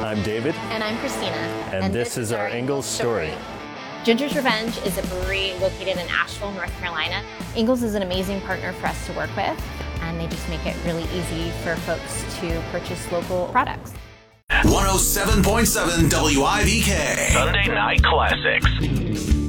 I'm David. And I'm Christina. And this is our Ingalls story. Ginger's Revenge is a brewery located in Asheville, North Carolina. Ingalls is an amazing partner for us to work with, and they just make it really easy for folks to purchase local products. 107.7 WIVK. Sunday Night Classics.